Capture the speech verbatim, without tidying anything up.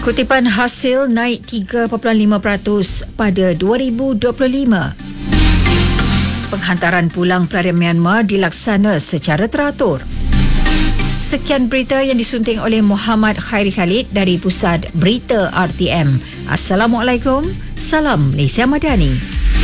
Kutipan hasil naik tiga perpuluhan lima peratus pada dua ribu dua puluh lima. Penghantaran pulang pelajar Myanmar dilaksana secara teratur. Sekian berita yang disunting oleh Muhammad Khairi Khalid dari Pusat Berita R T M. Assalamualaikum. Salam Malaysia Madani.